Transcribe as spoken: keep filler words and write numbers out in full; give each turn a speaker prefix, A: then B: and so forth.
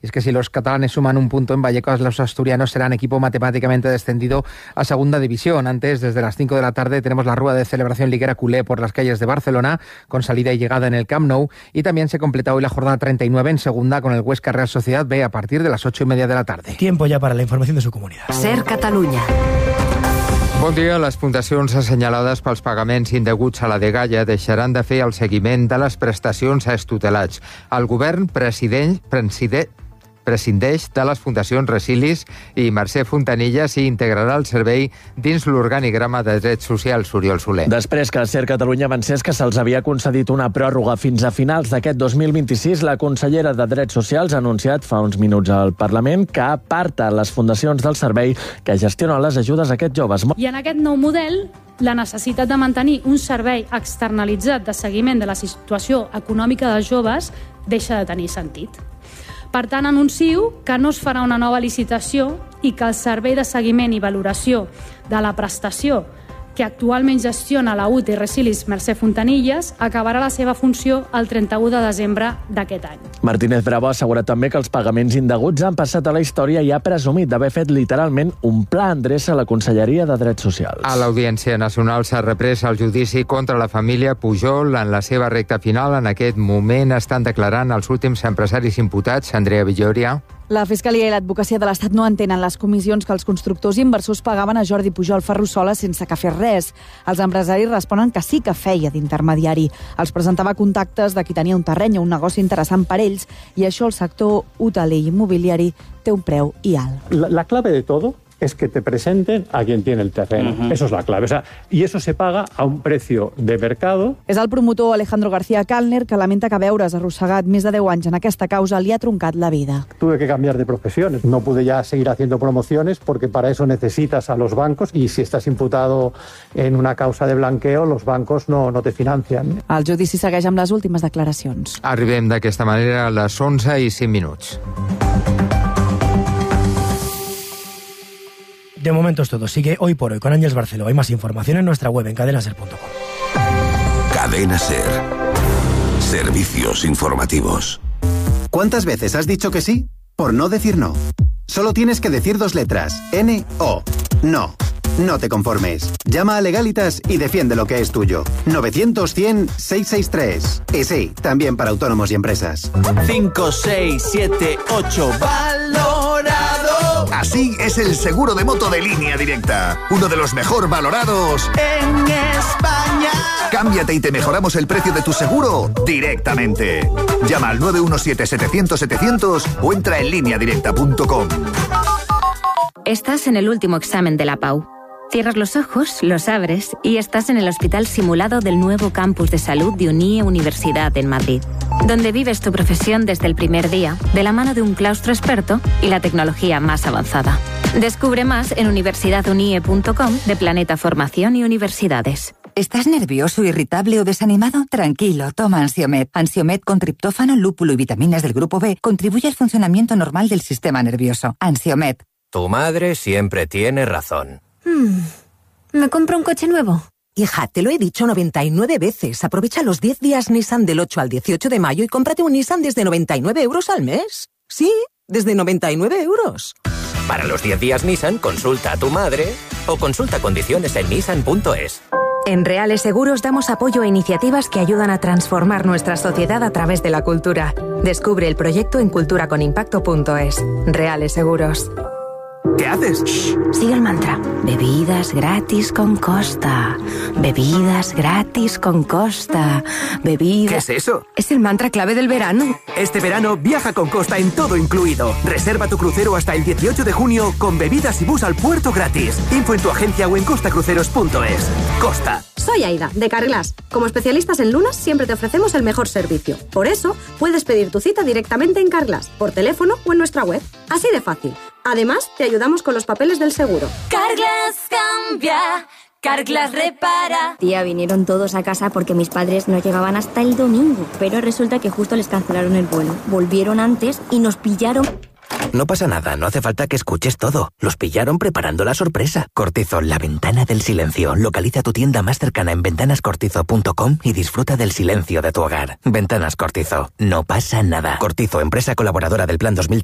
A: Y es que si los catalanes suman un punto en Vallecas, los asturianos serán equipo matemáticamente descendido a segunda división. Antes, desde las cinco de la tarde, tenemos la rueda de celebración liguera culé por las calles de Barcelona, con salida y llegada en el Camp Nou, y también se completa hoy la jornada treinta y nueve en segunda con el Huesca Real Sociedad B a partir de las ocho y media de la tarde.
B: Tiempo ya para la información de su comunidad.
C: Ser Catalunya.
D: Bon dia. Les fundacions assenyalades pels pagaments indeguts a la dgaia deixaran de fer el seguiment de les prestacions a extutelats. El govern president, president, prescindeix de les fundacions Resilis i Mercè Fontanilles i integrarà el servei dins l'organigrama de drets socials. Oriol Soler.
E: Després que Ser Catalunya avancés que se'ls havia concedit una pròrroga fins a finals d'aquest dos mil vint-i-sis, la consellera de Drets Socials ha anunciat fa uns minuts al Parlament que aparta les fundacions del servei que gestionen les ajudes a aquests joves.
F: I en aquest nou model, la necessitat de mantenir un servei externalitzat de seguiment de la situació econòmica dels joves deixa de tenir sentit. Per tant, anuncio que no es farà una nova licitació i que el servei de seguiment i valoració de la prestació que actualment gestiona la U T I Resilis Mercè Fontanilles acabarà la seva funció el trenta-u de desembre d'aquest any.
E: Martínez Bravo ha assegurat també que els pagaments indeguts han passat a la història i ha presumit d'haver fet literalment un pla endreça a la Conselleria de Drets Socials.
D: A l'Audiència Nacional s'ha reprès el judici contra la família Pujol en la seva recta final. En aquest moment estan declarant els últims empresaris imputats. Andrea Villoria.
G: La Fiscalia i l'Advocacia de l'Estat no entenen les comissions que els constructors i inversors pagaven a Jordi Pujol Ferrusola sense que fes res. Els empresaris responen que sí que feia d'intermediari. Els presentava contactes de qui tenia un terreny o un negoci interessant per ells i això el sector hoteler i immobiliari té un preu i alt.
H: La, la clave de todo es que te presenten a quien tiene el terreno. Uh-huh. Eso es la clave. O sea, y eso se paga a un precio de mercado.
G: És el promotor Alejandro García Kallner que lamenta que veure's arrossegat més de deu anys en aquesta causa li ha truncat la vida.
H: Tuve que cambiar de profesiones. No pude ya seguir haciendo promociones porque para eso necesitas a los bancos y si estás imputado en una causa de blanqueo, los bancos no, no te financian.
G: El judici segueix amb les últimes declaracions.
D: Arribem d'aquesta manera a les onze i cinc minuts.
B: De momento es todo. Sigue Hoy por Hoy con Ángeles Barceló. Hay más información en nuestra web en cadena ser punto com.
I: Cadena Ser. Servicios informativos.
J: ¿Cuántas veces has dicho que sí? Por no decir no. Solo tienes que decir dos letras. N O. No. No te conformes. Llama a Legalitas y defiende lo que es tuyo. novecientos cien seiscientos sesenta y tres. Y sí, también para autónomos y empresas.
K: cinco, seis, siete, ocho. Valorado.
I: Así es el seguro de moto de Línea Directa. Uno de los mejor valorados
K: en España.
I: Cámbiate y te mejoramos el precio de tu seguro directamente. Llama al nueve uno siete, setecientos, setecientos o entra en línea directa punto com.
L: Estás en el último examen de la Pau. Cierras los ojos, los abres y estás en el hospital simulado del nuevo campus de salud de Unie Universidad en Madrid, donde vives tu profesión desde el primer día, de la mano de un claustro experto y la tecnología más avanzada. Descubre más en universidad unie punto com de Planeta Formación y Universidades.
C: ¿Estás nervioso, irritable o desanimado? Tranquilo, toma Ansiomed. Ansiomed con triptófano, lúpulo y vitaminas del grupo B contribuye al funcionamiento normal del sistema nervioso. Ansiomed.
M: Tu madre siempre tiene razón.
N: Hmm. ¿Me compro un coche nuevo?
O: Hija, te lo he dicho noventa y nueve veces. Aprovecha los diez días Nissan del ocho al dieciocho de mayo y cómprate un Nissan desde noventa y nueve euros al mes. Sí, desde noventa y nueve euros.
M: Para los diez días Nissan, consulta a tu madre o consulta condiciones en nissan punto es.
P: En Reales Seguros damos apoyo a iniciativas que ayudan a transformar nuestra sociedad a través de la cultura. Descubre el proyecto en cultura con impacto punto es. Reales Seguros.
K: ¿Qué haces?
P: Shh, sigue el mantra. Bebidas gratis con Costa. Bebidas gratis con Costa. Bebidas...
K: ¿Qué es eso?
P: Es el mantra clave del verano.
K: Este verano viaja con Costa en todo incluido. Reserva tu crucero hasta el dieciocho de junio con bebidas y bus al puerto gratis. Info en tu agencia o en costa cruceros punto es. Costa.
Q: Soy Aida, de Carglass. Como especialistas en lunas siempre te ofrecemos el mejor servicio. Por eso, puedes pedir tu cita directamente en Carglass, por teléfono o en nuestra web. Así de fácil. Además, te ayudamos con los papeles del seguro.
R: Carglass cambia, Carglass repara.
S: Tía, vinieron todos a casa porque mis padres no llegaban hasta el domingo. Pero resulta que justo les cancelaron el vuelo. Volvieron antes y nos pillaron...
M: No pasa nada, no hace falta que escuches todo. Los pillaron preparando la sorpresa. Cortizo, la ventana del silencio. Localiza tu tienda más cercana en ventanas cortizo punto com y disfruta del silencio de tu hogar. Ventanas Cortizo. No pasa nada. Cortizo, empresa colaboradora del Plan dos mil